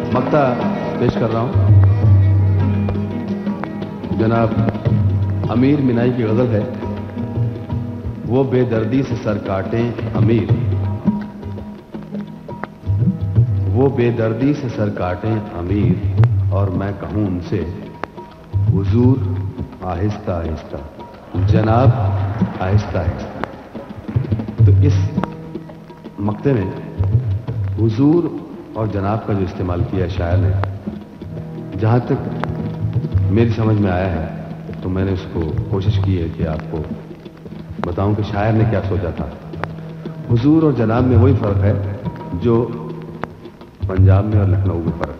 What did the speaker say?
मक्ता पेश कर रहा हूं। जनाब अमीर मिनाई की गजल है। वो बेदर्दी से सर काटें अमीर, वो बेदर्दी से सर काटें अमीर, और मैं कहूं उनसे हुजूर आहिस्ता आहिस्ता, जनाब आहिस्ता आहिस्ता। तो इस मक्ते में हुजूर और जनाब का जो इस्तेमाल किया शायर ने, जहां तक मेरी समझ में आया है, तो मैंने उसको कोशिश की है कि आपको बताऊं कि शायर ने क्या सोचा था। हुजूर और जनाब में वही फर्क है जो पंजाब में और लखनऊ में फर्क है।